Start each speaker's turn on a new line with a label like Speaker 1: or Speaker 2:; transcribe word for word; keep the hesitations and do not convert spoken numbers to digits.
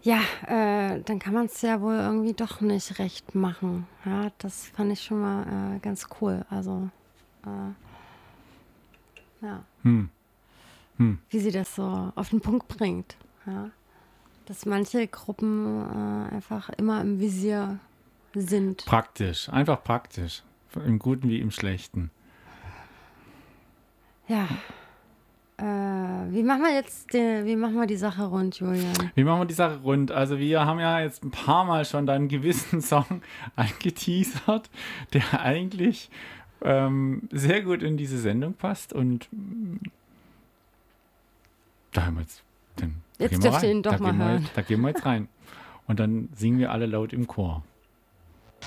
Speaker 1: Ja, äh, dann kann man es ja wohl irgendwie doch nicht recht machen. Ja, das fand ich schon mal äh, ganz cool. Also, äh, ja,
Speaker 2: Hm. Hm.
Speaker 1: wie sie das so auf den Punkt bringt. Ja, dass manche Gruppen äh, einfach immer im Visier sind.
Speaker 2: Praktisch, einfach praktisch. Im Guten wie im Schlechten.
Speaker 1: Ja, äh, wie machen wir jetzt die, wie machen wir die Sache rund, Julian?
Speaker 2: Wie machen wir die Sache rund? Also wir haben ja jetzt ein paar Mal schon deinen gewissen Song angeteasert, der eigentlich ähm, sehr gut in diese Sendung passt und mm, da haben wir jetzt, dann, da
Speaker 1: Jetzt
Speaker 2: gehen wir
Speaker 1: dürft ihr
Speaker 2: rein.
Speaker 1: ihn doch
Speaker 2: Da
Speaker 1: mal
Speaker 2: gehen wir
Speaker 1: hören.
Speaker 2: jetzt, da gehen wir jetzt rein. Und dann singen wir alle laut im Chor.